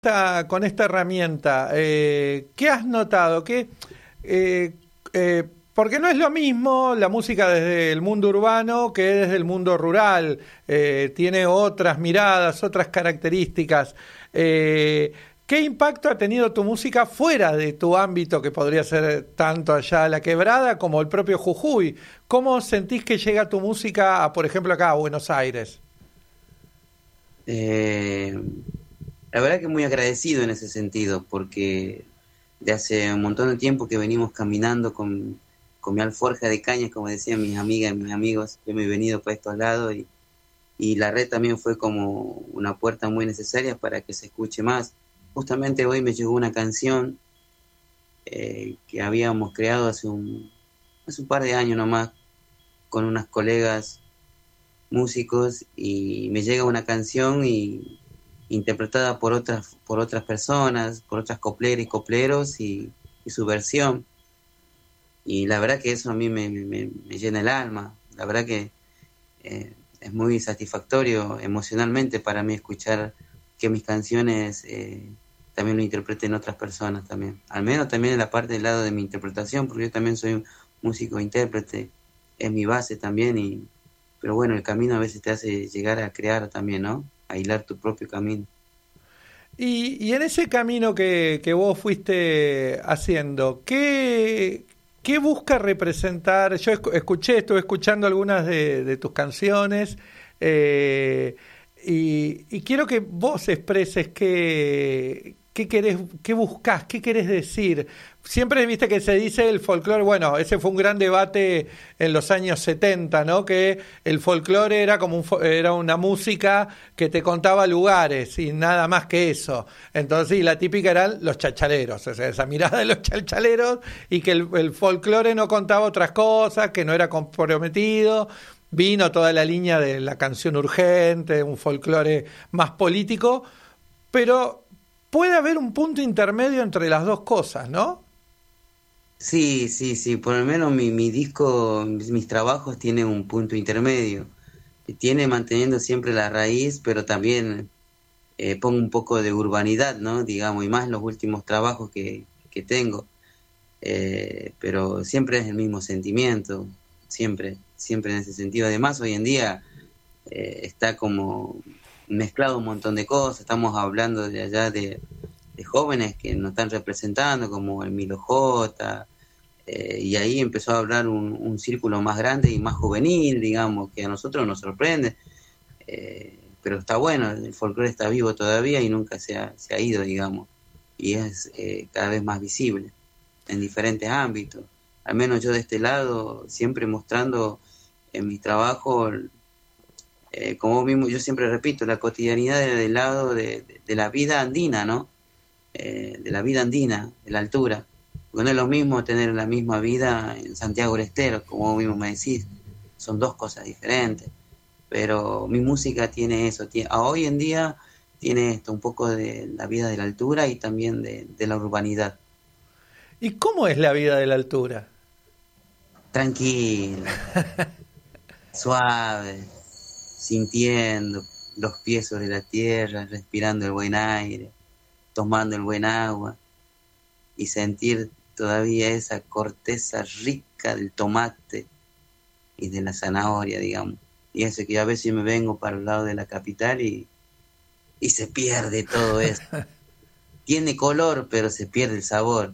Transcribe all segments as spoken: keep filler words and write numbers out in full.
esta, con esta herramienta, eh, ¿qué has notado? ¿Qué, eh, eh, porque no es lo mismo la música desde el mundo urbano que desde el mundo rural, eh, tiene otras miradas, otras características. Eh, ¿Qué impacto ha tenido tu música fuera de tu ámbito, que podría ser tanto allá La Quebrada como el propio Jujuy? ¿Cómo sentís que llega tu música, a, por ejemplo, acá a Buenos Aires? Eh, la verdad que muy agradecido en ese sentido, porque de hace un montón de tiempo que venimos caminando con, con mi alforja de cañas, como decían mis amigas y mis amigos, yo me he venido para estos lados y, y la red también fue como una puerta muy necesaria para que se escuche más. Justamente hoy me llegó una canción eh, que habíamos creado hace un, hace un par de años nomás con unas colegas músicos y me llega una canción y interpretada por otras por otras personas, por otras copleras y copleros y, y su versión. Y la verdad que eso a mí me, me, me llena el alma. La verdad que eh, es muy satisfactorio emocionalmente para mí escuchar que mis canciones eh, también lo interpreten otras personas también. Al menos también en la parte del lado de mi interpretación, porque yo también soy un músico intérprete, es mi base también y pero bueno, el camino a veces te hace llegar a crear también, ¿no? A hilar tu propio camino. Y, y en ese camino que, que vos fuiste haciendo, ¿qué, qué busca representar? Yo esc- escuché, estuve escuchando algunas de, de tus canciones, eh, y, y quiero que vos expreses qué, qué querés, qué buscás, qué querés decir. Siempre viste que se dice el folclore, bueno, ese fue un gran debate en los años setenta, ¿no? Que el folclore era como un, fo- era una música que te contaba lugares y nada más que eso. Entonces, y la típica eran los chachaleros, o sea, esa mirada de los chachaleros y que el, el folclore no contaba otras cosas, que no era comprometido. Vino toda la línea de la canción urgente, un folclore más político, pero puede haber un punto intermedio entre las dos cosas, ¿no? Sí, sí, sí, por lo menos mi, mi disco, mis, mis trabajos tienen un punto intermedio. Y tiene manteniendo siempre la raíz, pero también eh, pongo un poco de urbanidad, ¿no? Digamos, y más los últimos trabajos que, que tengo. Eh, pero siempre es el mismo sentimiento, siempre, siempre en ese sentido. Además, hoy en día eh, está como mezclado un montón de cosas, estamos hablando de allá de, de jóvenes que nos están representando, como el Milo J, eh, y ahí empezó a hablar un, un círculo más grande y más juvenil, digamos, que a nosotros nos sorprende, eh, pero está bueno, el folclore está vivo todavía y nunca se ha, se ha ido, digamos, y es eh, cada vez más visible en diferentes ámbitos. Al menos yo de este lado, siempre mostrando en mi trabajo, eh, como mismo yo siempre repito, la cotidianidad del lado de, de, de la vida andina, ¿no? Eh, de la vida andina, de la altura. Porque no es lo mismo tener la misma vida en Santiago del Estero, como vos mismo me decís. Son dos cosas diferentes. Pero mi música tiene eso. Tiene, a hoy en día tiene esto, un poco de la vida de la altura y también de, de la urbanidad. ¿Y cómo es la vida de la altura? Tranquila, suave, sintiendo los pies sobre la tierra, respirando el buen aire, tomando el buen agua y sentir todavía esa corteza rica del tomate y de la zanahoria, digamos. Y eso que a veces me vengo para el lado de la capital y, y se pierde todo eso. Tiene color, pero se pierde el sabor.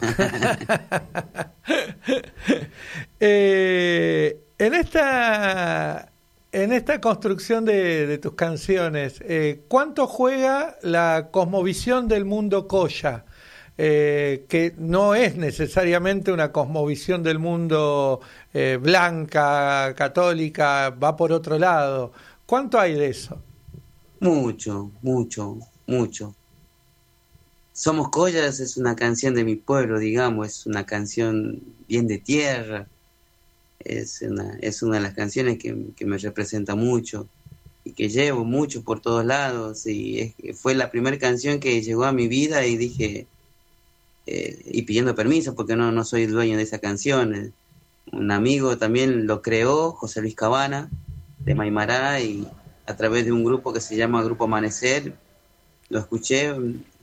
eh, en esta en esta construcción de, de tus canciones, eh, ¿cuánto juega la cosmovisión del mundo Coya? Eh, que no es necesariamente una cosmovisión del mundo eh, blanca, católica, va por otro lado. ¿Cuánto hay de eso? Mucho, mucho, mucho. Somos Collas es una canción de mi pueblo, digamos, es una canción bien de tierra, es una, es una de las canciones que, que me representa mucho y que llevo mucho por todos lados y es, fue la primera canción que llegó a mi vida y dije, eh, y pidiendo permiso porque no, no soy el dueño de esa canción, eh, un amigo también lo creó, José Luis Cabana, de Maimará y a través de un grupo que se llama Grupo Amanecer, lo escuché